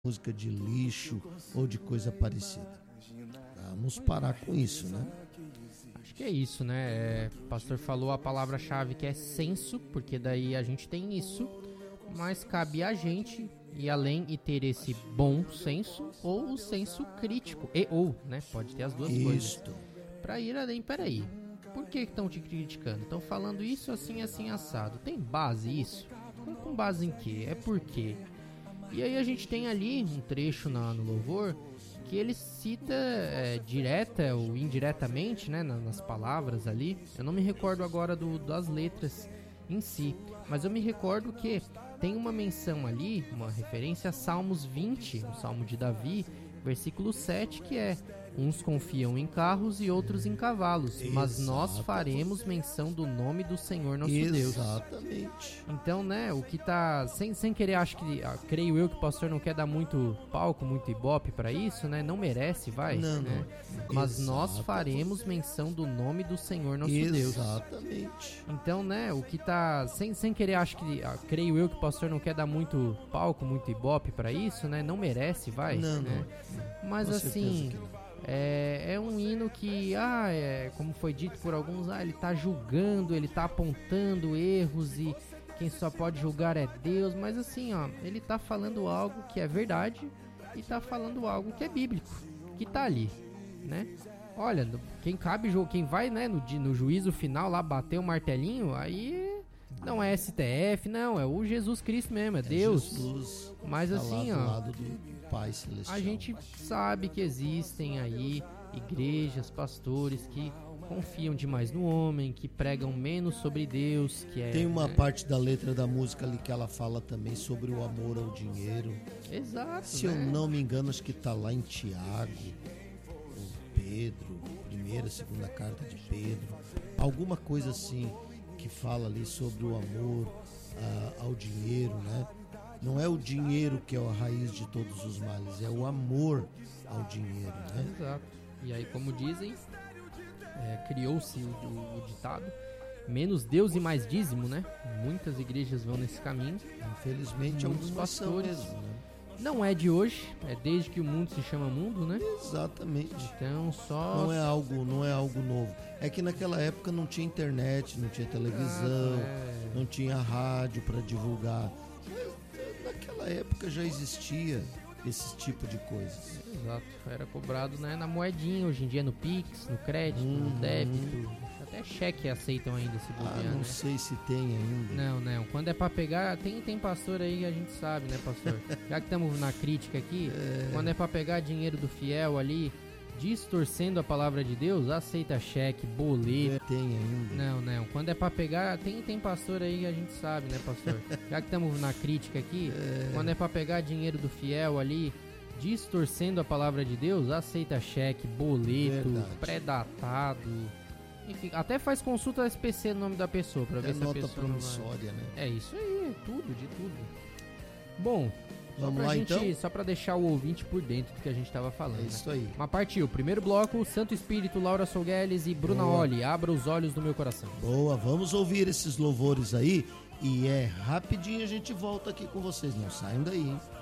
música de lixo ou de coisa parecida. Vamos parar com isso, né? Acho que é isso, né? O pastor falou a palavra-chave que é senso, porque daí a gente tem isso, mas cabe a gente ir além e ter esse bom senso ou o senso crítico, né? Pode ter as duas coisas. Pra ir além, peraí, por que estão te criticando? Estão falando isso assim, assim, assado. Tem base isso? Com base em quê? É por quê? E aí a gente tem ali um trecho no louvor que ele cita direta ou indiretamente, né, nas palavras ali. Eu não me recordo agora das letras em si, mas eu me recordo que tem uma menção ali, uma referência a Salmos 20, o Salmo de Davi, versículo 7, que é: uns confiam em carros e outros em cavalos, mas nós faremos menção do nome do Senhor nosso Deus. Exatamente. Então, né, o que tá... Sem querer, creio eu que o pastor não quer dar muito palco, muito ibope pra isso, né? Não merece, vai. Não, né? não. Mas nós faremos menção do nome do Senhor nosso Deus. Exatamente. Então, né, o que tá... Sem querer, creio eu que o pastor não quer dar muito palco, muito ibope pra isso, né? Não merece, vai. Não, né? não. Mas assim... É um hino que, como foi dito por alguns, ele tá julgando, ele tá apontando erros e quem só pode julgar é Deus. Mas assim, ele tá falando algo que é verdade e tá falando algo que é bíblico, que tá ali, né? Olha, quem vai, né, no juízo final lá bater o martelinho, aí não é STF, não, é o Jesus Cristo mesmo, é Deus. Jesus. Mas assim, do lado do Pai Celestial. A gente sabe que existem aí igrejas, pastores que confiam demais no homem, que pregam menos sobre Deus, que é... Tem uma parte da letra da música ali que ela fala também sobre o amor ao dinheiro. Exato, Se eu não me engano, acho que tá lá em Tiago, ou Pedro, primeira, segunda carta de Pedro, alguma coisa assim que fala ali sobre o amor ao dinheiro, né? Não é o dinheiro que é a raiz de todos os males, é o amor ao dinheiro, né? Exato. E aí, como dizem, criou-se o ditado: menos Deus e mais dízimo, né? Muitas igrejas vão nesse caminho. Infelizmente, alguns pastores mesmo, né? Não é de hoje, é desde que o mundo se chama mundo, né? Exatamente. Então não é algo novo. É que naquela época não tinha internet, não tinha televisão, não tinha rádio para divulgar. Naquela época já existia esse tipo de coisas. Exato, era cobrado, né, na moedinha, hoje em dia no Pix, no crédito, no débito, até cheque aceitam ainda se bobear, não sei se tem ainda. Não, quando é pra pegar, tem pastor aí que a gente sabe, né, pastor? Já que estamos na crítica aqui, quando é pra pegar dinheiro do fiel ali, distorcendo a palavra de Deus, aceita cheque, boleto. Tem ainda. Não, quando é pra pegar, tem pastor aí que a gente sabe, né, pastor? Já que estamos na crítica aqui, quando é pra pegar dinheiro do fiel ali, distorcendo a palavra de Deus, aceita cheque, boleto, pré-datado. Enfim, até faz consulta SPC no nome da pessoa pra ver se a pessoa promissória, né? É isso aí, tudo, de tudo. Bom, vamos lá então? Só pra deixar o ouvinte por dentro do que a gente tava falando. É isso aí. Mas partiu, primeiro bloco, Santo Espírito, Laura Solgueles e Bruna Olli, Abra os Olhos do Meu Coração. Boa, vamos ouvir esses louvores aí e rapidinho a gente volta aqui com vocês, não saiam daí, hein?